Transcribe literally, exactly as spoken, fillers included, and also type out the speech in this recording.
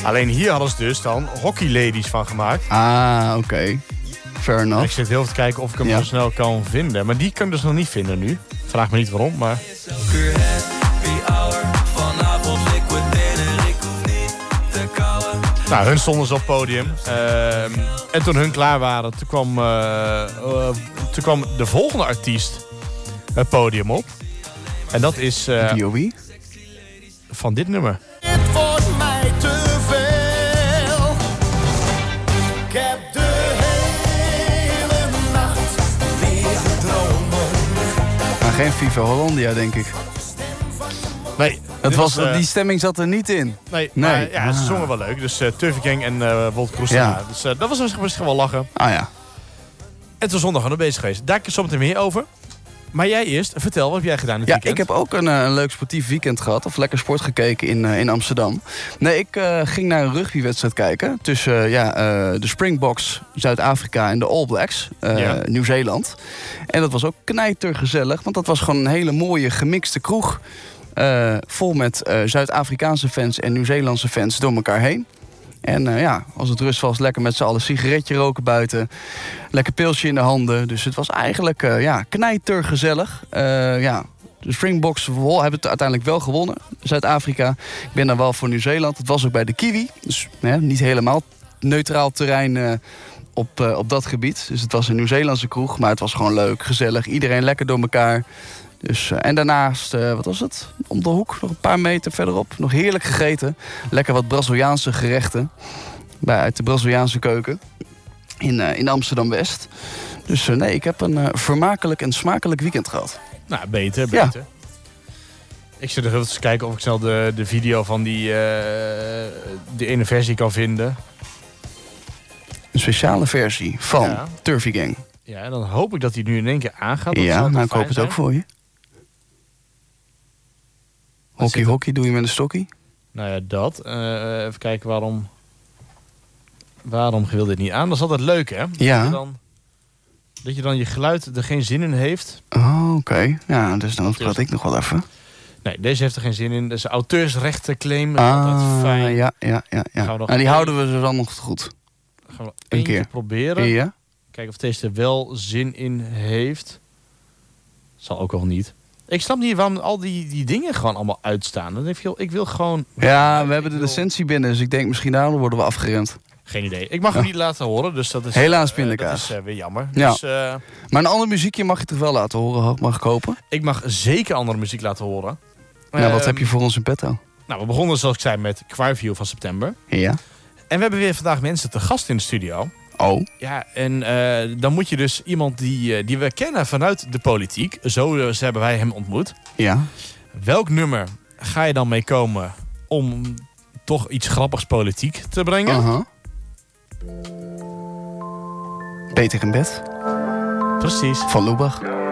Alleen hier hadden ze dus dan hockeyladies van gemaakt. Ah, oké. Okay. Fair enough. Ik zit heel even te kijken of ik hem ja. zo snel kan vinden. Maar die kan ik dus nog niet vinden nu. Vraag me niet waarom, maar... Nou, hun stonden ze op het podium. Uh, en toen hun klaar waren, toen kwam, uh, uh, toen kwam de volgende artiest het podium op. En dat is... Uh, B O B? Van dit nummer. Het wordt mij te veel. Ik heb de hele nacht weer dromen. Maar geen Viva Hollandia, denk ik. Nee. Het was, was, uh, die stemming zat er niet in. Nee, nee. Maar, ja, ze zongen wel leuk. Dus uh, Turfy Gang en uh, Wolt Kroes. Ja. Dus uh, dat was misschien wel lachen. Ah ja. En toen zondag aan de bezig geweest. Daar is zometeen meer over. Maar jij eerst, vertel, wat heb jij gedaan dit ja, weekend? ik heb ook een, een leuk sportief weekend gehad. Of lekker sport gekeken in, uh, in Amsterdam. Nee, ik uh, ging naar een rugbywedstrijd kijken. Tussen uh, ja, uh, de Springboks Zuid-Afrika en de All Blacks uh, ja. Nieuw-Zeeland. En dat was ook knijtergezellig. Want dat was gewoon een hele mooie gemixte kroeg. Uh, vol met uh, Zuid-Afrikaanse fans en Nieuw-Zeelandse fans door elkaar heen. En uh, ja, als het rust was, lekker met z'n allen sigaretje roken buiten. Lekker pilsje in de handen. Dus het was eigenlijk uh, ja, knijtergezellig. Uh, ja, de Springboks hebben het uiteindelijk wel gewonnen. Zuid-Afrika. Ik ben dan wel voor Nieuw-Zeeland. Het was ook bij de Kiwi. Dus ja, niet helemaal neutraal terrein uh, op, uh, op dat gebied. Dus het was een Nieuw-Zeelandse kroeg. Maar het was gewoon leuk, gezellig. Iedereen lekker door elkaar. Dus, uh, en daarnaast, uh, wat was het? Om de hoek, nog een paar meter verderop. Nog heerlijk gegeten. Lekker wat Braziliaanse gerechten. Bij, uit de Braziliaanse keuken. In, uh, in Amsterdam-West. Dus uh, nee, ik heb een uh, vermakelijk en smakelijk weekend gehad. Nou, beter, beter. Ja. Ik zit er even te kijken of ik snel de, de video van die, uh, die ene versie kan vinden. Een speciale versie van ja. Turfy Gang. Ja, en dan hoop ik dat hij nu in één keer aangaat. Dat ja, nou ik hoop het zijn. ook voor je. Hockey, hockey, doe je met een stokkie? Nou ja, dat. Uh, even kijken waarom... Waarom wil dit niet aan? Dat is altijd leuk, hè? Ja. Dat je dan, dat je, dan je geluid er geen zin in heeft. Oh, oké. Okay. Ja, dus dan praat dus, ik nog wel even. Nee, deze heeft er geen zin in. Dus auteursrechtenclaim. Ah, fijn. ja, ja, ja. ja. Nou, die één... houden we dan nog goed. Gaan we een keer proberen. Ja. Kijken of deze er wel zin in heeft. Zal ook wel niet. Ik snap niet waarom al die, die dingen gewoon allemaal uitstaan. Dan denk ik, ik wil gewoon... Ja, we hebben de wil... licentie binnen. Dus ik denk misschien daarom worden we afgeremd. Geen idee. Ik mag hem ja. niet laten horen. Dus dat is, helaas pindakaas. Uh, dat is uh, weer jammer. Ja. Dus, uh, maar een ander muziekje mag je toch wel laten horen? Mag ik hopen? Ik mag zeker andere muziek laten horen. Nou, uh, wat uh, heb je voor ons in petto? Nou, we begonnen zoals ik zei met Choirview van september. Ja. En we hebben weer vandaag mensen te gast in de studio. Oh. Ja, en uh, dan moet je dus iemand die, uh, die we kennen vanuit de politiek. Zo uh, hebben wij hem ontmoet. Ja. Welk nummer ga je dan mee komen om toch iets grappigs politiek te brengen? Uh-huh. Beter in bed. Precies. Van Lubach.